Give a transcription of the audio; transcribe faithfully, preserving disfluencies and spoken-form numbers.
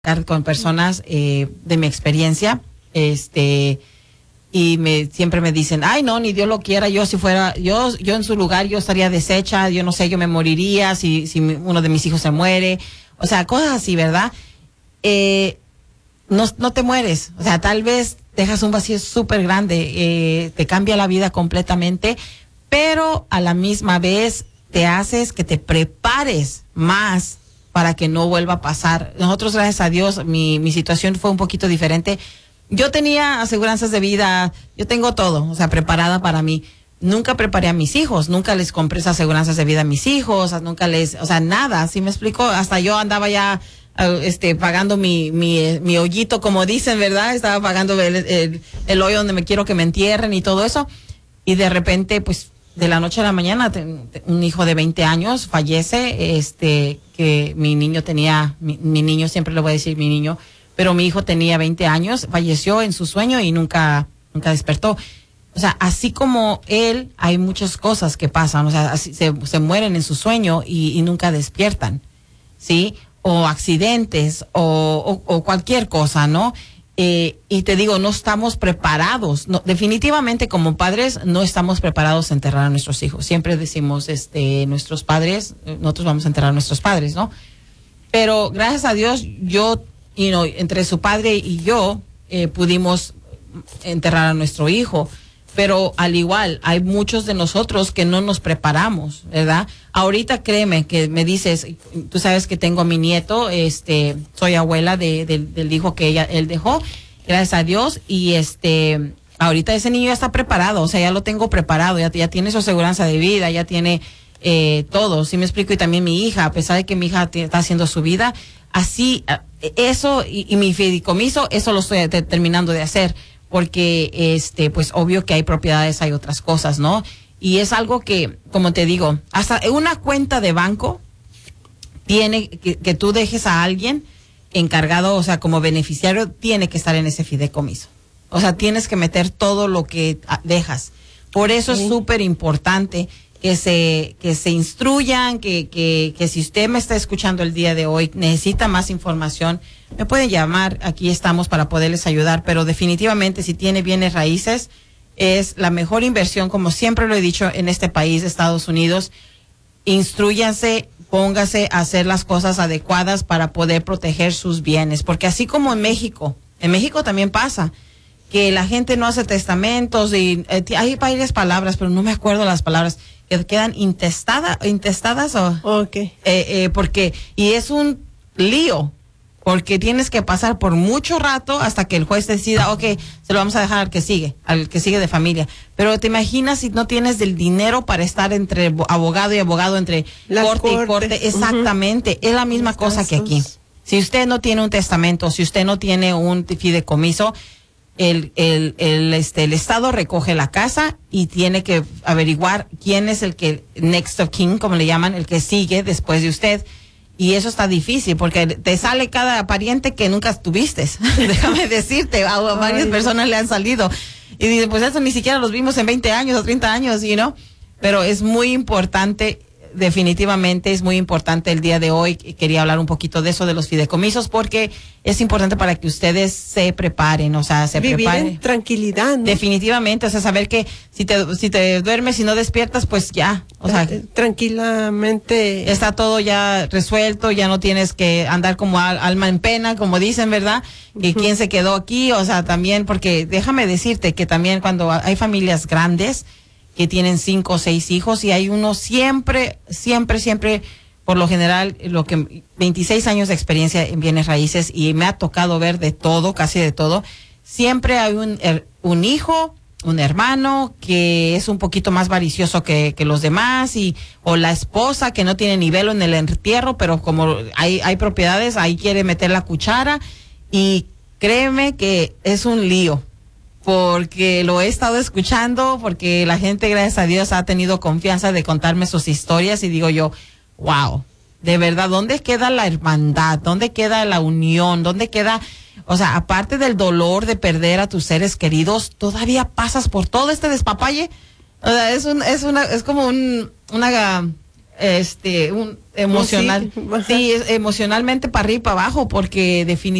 con personas eh, de mi experiencia, este, y me siempre me dicen, ay no, ni Dios lo quiera, yo si fuera, yo, yo en su lugar yo estaría deshecha, yo no sé, yo me moriría si, si uno de mis hijos se muere, o sea, cosas así, ¿verdad? Eh, no, no te mueres, o sea, tal vez dejas un vacío súper grande, eh, te cambia la vida completamente, pero a la misma vez te haces que te prepares más para que no vuelva a pasar. Nosotros, gracias a Dios, mi, mi situación fue un poquito diferente. Yo tenía aseguranzas de vida, yo tengo todo, o sea, preparada para mí. Nunca preparé a mis hijos, nunca les compré esas aseguranzas de vida a mis hijos, nunca les, o sea, nada, ¿sí me explico? Hasta yo andaba ya, uh, este, pagando mi, mi, mi hoyito, como dicen, ¿verdad? Estaba pagando el, el, el hoyo donde me quiero que me entierren y todo eso. Y de repente, pues, de la noche a la mañana, un hijo de veinte años fallece, este, que mi niño tenía, mi, mi niño, siempre le voy a decir mi niño, pero mi hijo tenía veinte años, falleció en su sueño y nunca, nunca despertó. O sea, así como él, hay muchas cosas que pasan, o sea, así se, se mueren en su sueño y, y nunca despiertan, ¿sí? O accidentes, o, o, o cualquier cosa, ¿no? Eh, y te digo, no estamos preparados, no, definitivamente como padres no estamos preparados a enterrar a nuestros hijos. Siempre decimos, este, nuestros padres, nosotros vamos a enterrar a nuestros padres, ¿no? Pero gracias a Dios, yo, you know, entre su padre y yo, eh, pudimos enterrar a nuestro hijo. Pero al igual, hay muchos de nosotros que no nos preparamos, ¿verdad? Ahorita créeme que me dices, tú sabes que tengo a mi nieto, este, soy abuela de, de, del hijo que ella, él dejó, gracias a Dios, y este, ahorita ese niño ya está preparado, o sea, ya lo tengo preparado, ya, ya tiene su aseguranza de vida, ya tiene eh, todo, ¿sí me explico? Y también mi hija, a pesar de que mi hija t- está haciendo su vida, así, eso, y, y mi fideicomiso, eso lo estoy te- terminando de hacer. Porque, este, pues, obvio que hay propiedades, hay otras cosas, ¿no? Y es algo que, como te digo, hasta una cuenta de banco tiene que, que tú dejes a alguien encargado, o sea, como beneficiario, tiene que estar en ese fideicomiso. O sea, tienes que meter todo lo que dejas. Por eso sí. Es súper importante que se, que se instruyan, que, que, que si usted me está escuchando el día de hoy, necesita más información, me pueden llamar, aquí estamos para poderles ayudar, pero definitivamente si tiene bienes raíces, es la mejor inversión, como siempre lo he dicho en este país, Estados Unidos. Instrúyanse, póngase a hacer las cosas adecuadas para poder proteger sus bienes, porque así como en México, en México también pasa, que la gente no hace testamentos y eh, hay varias palabras, pero no me acuerdo las palabras, que quedan intestada, intestadas o okay. eh, eh, porque, y es un lío, porque tienes que pasar por mucho rato hasta que el juez decida, ok, se lo vamos a dejar al que sigue, al que sigue de familia. Pero te imaginas si no tienes del dinero para estar entre abogado y abogado, entre Las corte cortes. y corte, exactamente, uh-huh. Es la misma Los cosa casos. que aquí. Si usted no tiene un testamento, si usted no tiene un fideicomiso, el, el, el, este, el Estado recoge la casa y tiene que averiguar quién es el que, next of kin, como le llaman, el que sigue después de usted. Y eso está difícil porque te sale cada pariente que nunca tuviste. Déjame decirte, a, a varias Ay, personas le han salido. Y dice, pues eso ni siquiera los vimos en veinte años o treinta años, you know. Pero es muy importante, definitivamente es muy importante el día de hoy. Quería hablar un poquito de eso, de los fideicomisos, porque es importante para que ustedes se preparen, o sea, se Vivir preparen. en tranquilidad, ¿no? Definitivamente, o sea, saber que si te, si te duermes y no despiertas, pues ya, o sea, tranquilamente está todo ya resuelto, ya no tienes que andar como al, alma en pena, como dicen, ¿verdad? Y uh-huh. quién se quedó aquí, o sea, también, porque déjame decirte que también cuando hay familias grandes que tienen cinco o seis hijos y hay uno siempre, siempre, siempre, por lo general, lo que veintiséis años de experiencia en bienes raíces y me ha tocado ver de todo, casi de todo, siempre hay un, un hijo, un hermano que es un poquito más avaricioso que, que los demás y o la esposa que no tiene ni velo en el entierro, pero como hay, hay propiedades, ahí quiere meter la cuchara y créeme que es un lío. Porque lo he estado escuchando, porque la gente, gracias a Dios, ha tenido confianza de contarme sus historias y digo yo, wow, de verdad, ¿dónde queda la hermandad? ¿Dónde queda la unión? ¿Dónde queda, o sea, aparte del dolor de perder a tus seres queridos, todavía pasas por todo este despapalle? O sea, es un, es una, es como un, una, este, un emocional, Sí, ajá. sí, es emocionalmente para arriba y para abajo, porque definitivamente